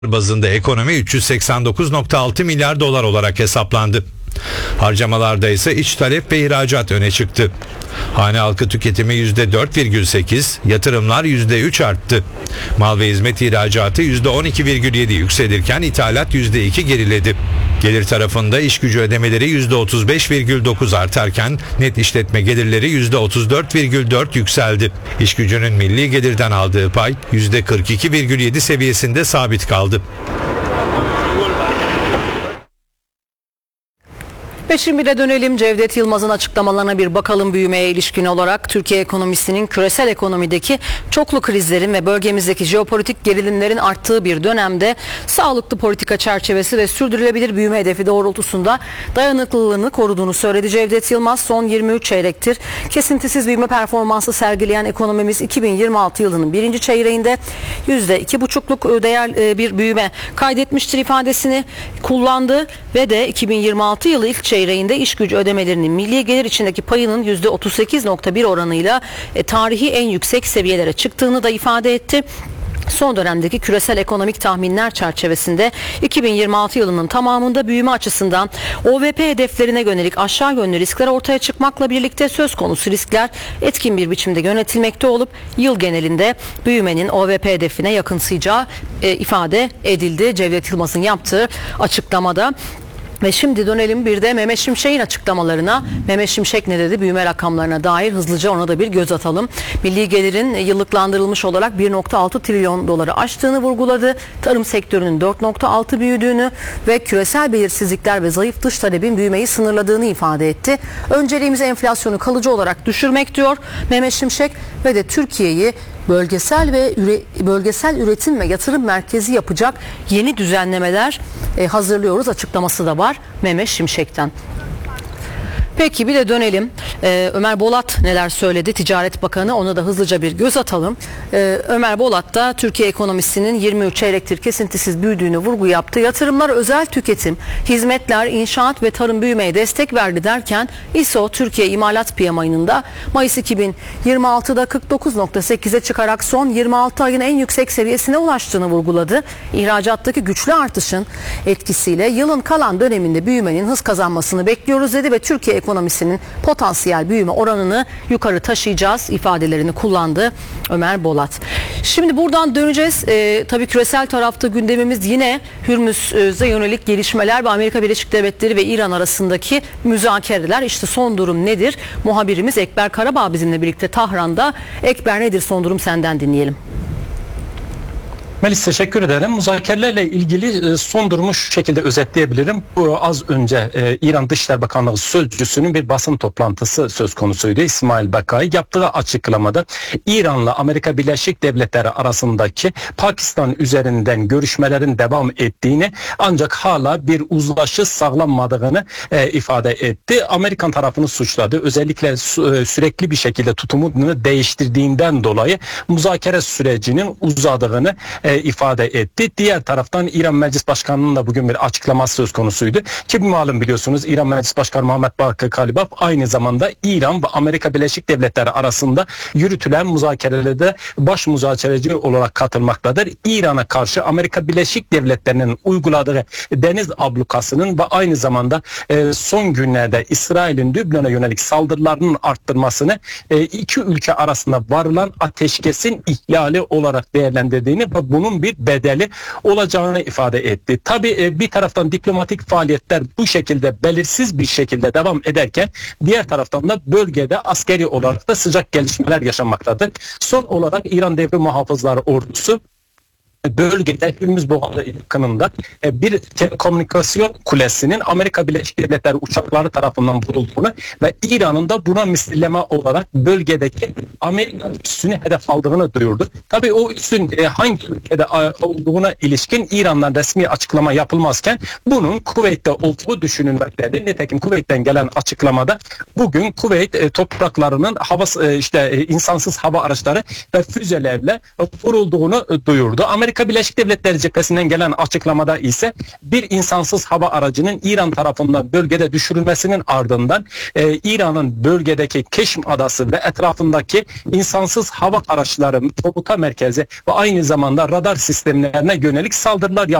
bazında ekonomi 389,6 milyar dolar olarak hesaplandı. Harcamalarda ise iç talep ve ihracat öne çıktı. Hane halkı tüketimi %4,8, yatırımlar %3 arttı. Mal ve hizmet ihracatı %12,7 yükselirken ithalat %2 geriledi. Gelir tarafında iş gücü ödemeleri %35,9 artarken net işletme gelirleri %34,4 yükseldi. İş gücünün milli gelirden aldığı pay %42,7 seviyesinde sabit kaldı. Ve şimdi de dönelim Cevdet Yılmaz'ın açıklamalarına bir bakalım. Büyümeye ilişkin olarak Türkiye ekonomisinin küresel ekonomideki çoklu krizlerin ve bölgemizdeki jeopolitik gerilimlerin arttığı bir dönemde sağlıklı politika çerçevesi ve sürdürülebilir büyüme hedefi doğrultusunda dayanıklılığını koruduğunu söyledi Cevdet Yılmaz. Son 23 çeyrektir kesintisiz büyüme performansı sergileyen ekonomimiz 2026 yılının birinci çeyreğinde %2,5'luk değer bir büyüme kaydetmiştir ifadesini kullandı ve de 2026 yılı ilk çeyreğinde iş gücü ödemelerinin milli gelir içindeki payının %38,1 oranıyla tarihi en yüksek seviyelere çıktığını da ifade etti. Son dönemdeki küresel ekonomik tahminler çerçevesinde 2026 yılının tamamında büyüme açısından OVP hedeflerine yönelik aşağı yönlü riskler ortaya çıkmakla birlikte söz konusu riskler etkin bir biçimde yönetilmekte olup yıl genelinde büyümenin OVP hedefine yakınsayacağı ifade edildi Cevdet Yılmaz'ın yaptığı açıklamada. Ve şimdi dönelim bir de Mehmet Şimşek'in açıklamalarına. Mehmet Şimşek ne dedi? Büyüme rakamlarına dair hızlıca ona da bir göz atalım. Milli gelirin yıllıklandırılmış olarak 1,6 trilyon doları aştığını vurguladı. Tarım sektörünün 4,6 büyüdüğünü ve küresel belirsizlikler ve zayıf dış talebin büyümeyi sınırladığını ifade etti. Önceliğimiz enflasyonu kalıcı olarak düşürmek diyor Mehmet Şimşek ve de Türkiye'yi bölgesel üretim ve yatırım merkezi yapacak yeni düzenlemeler hazırlıyoruz açıklaması da var Mehmet Şimşek'ten. Peki bir de dönelim. Ömer Bolat neler söyledi? Ticaret Bakanı, ona da hızlıca bir göz atalım. Ömer Bolat da Türkiye ekonomisinin 23 çeyrektir kesintisiz büyüdüğünü vurgu yaptı. Yatırımlar, özel tüketim, hizmetler, inşaat ve tarım büyümeye destek verdi derken ISO Türkiye İmalat PMI'nin da Mayıs 2026'da 49,8'e çıkarak son 26 ayın en yüksek seviyesine ulaştığını vurguladı. İhracattaki güçlü artışın etkisiyle yılın kalan döneminde büyümenin hız kazanmasını bekliyoruz dedi ve Türkiye ekonomisinin potansiyel büyüme oranını yukarı taşıyacağız ifadelerini kullandı Ömer Bolat. Şimdi buradan döneceğiz. Tabii küresel tarafta gündemimiz yine Hürmüz'e yönelik gelişmeler ve Amerika Birleşik Devletleri ve İran arasındaki müzakereler. İşte son durum nedir? Muhabirimiz Ekber Karabağ bizimle birlikte Tahran'da. Ekber, nedir son durum, senden dinleyelim. Melis, teşekkür ederim. Müzakerelerle ilgili son durumu şu şekilde özetleyebilirim. Bu az önce İran Dışişleri Bakanlığı sözcüsünün bir basın toplantısı söz konusuydu. İsmail Bakai yaptığı açıklamada İran'la Amerika Birleşik Devletleri arasındaki Pakistan üzerinden görüşmelerin devam ettiğini ancak hala bir uzlaşı sağlanmadığını ifade etti. Amerikan tarafını suçladı. Özellikle sürekli bir şekilde tutumunu değiştirdiğinden dolayı müzakere sürecinin uzadığını ifade etti. Diğer taraftan İran Meclis Başkanı'nın da bugün bir açıklaması söz konusuydu. Ki malum biliyorsunuz İran Meclis Başkanı Muhammed Bakir Kalibaf aynı zamanda İran ve Amerika Birleşik Devletleri arasında yürütülen müzakerelerde baş müzakereci olarak katılmaktadır. İran'a karşı Amerika Birleşik Devletleri'nin uyguladığı deniz ablukasının ve aynı zamanda son günlerde İsrail'in Lübnan'a yönelik saldırılarının arttırmasını iki ülke arasında varılan ateşkesin ihlali olarak değerlendirdiğini ve bunun bir bedeli olacağını ifade etti. Tabii bir taraftan diplomatik faaliyetler bu şekilde belirsiz bir şekilde devam ederken diğer taraftan da bölgede askeri olarak da sıcak gelişmeler yaşanmaktadır. Son olarak İran Devrim Muhafızları Ordusu bölgede Hürmüz Boğazı yakınında bir telekomünikasyon kulesinin Amerika Birleşik Devletleri uçakları tarafından vurulduğunu ve İran'ın da buna misilleme olarak bölgedeki Amerika üssünü hedef aldığını duyurdu. Tabii o üssün hangi ülkede olduğuna ilişkin İran'dan resmi açıklama yapılmazken bunun Kuveyt'te olduğu düşünülmektedir. Nitekim Kuveyt'ten gelen açıklamada bugün Kuveyt topraklarının insansız hava araçları ve füzelerle vurulduğunu duyurdu. Amerika Amerika Birleşik Devletleri cephesinden gelen açıklamada ise bir insansız hava aracının İran tarafından bölgede düşürülmesinin ardından İran'ın bölgedeki Keşm Adası ve etrafındaki insansız hava araçları, komuta merkezi ve aynı zamanda radar sistemlerine yönelik saldırılar